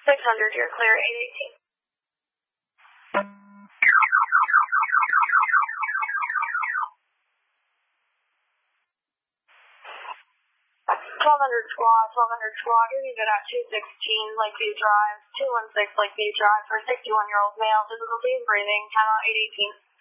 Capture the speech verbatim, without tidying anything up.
six hundred, you're clear, eight eighteen. twelve hundred squad, twelve hundred squad, you're needed at two sixteen Lakeview Drive, two one six Lakeview Drive for a sixty-one-year-old male, difficulty in breathing, count out eight eighteen.